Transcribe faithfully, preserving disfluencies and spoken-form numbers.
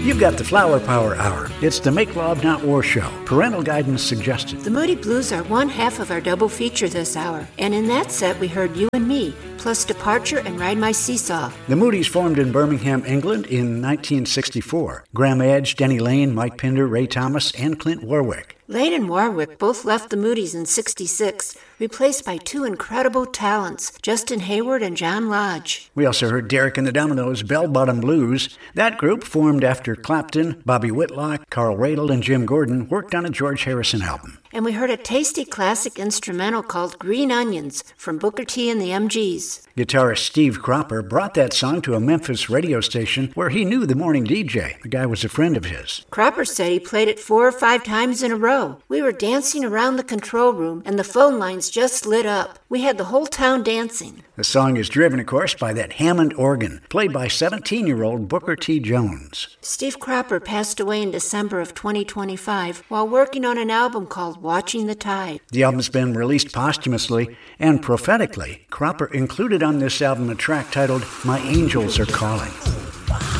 You've got the Flower Power Hour. It's the Make Love Not War show. Parental guidance suggested. The Moody Blues are one half of our double feature this hour. And in that set, we heard You and Me, plus Departure and Ride My Seesaw. The Moody's formed in Birmingham, England in nineteen sixty-four. Graham Edge, Denny Lane, Mike Pinder, Ray Thomas, and Clint Warwick. Lane and Warwick both left the Moody's in sixty-six, replaced by two incredible talents, Justin Hayward and John Lodge. We also heard Derek and the Dominoes, Bell Bottom Blues. That group, formed after Clapton, Bobby Whitlock, Carl Radle, and Jim Gordon, worked on a George Harrison album. And we heard a tasty classic instrumental called Green Onions from Booker T and the M Gs. Guitarist Steve Cropper brought that song to a Memphis radio station where he knew the morning D J. The guy was a friend of his. Cropper said he played it four or five times in a row. We were dancing around the control room and the phone lines just lit up. We had the whole town dancing. The song is driven, of course, by that Hammond organ, played by seventeen-year-old Booker T. Jones. Steve Cropper passed away in December of twenty twenty-five while working on an album called Watching the Tide. The album's been released posthumously and prophetically. Cropper included on this album a track titled My Angels Are Calling.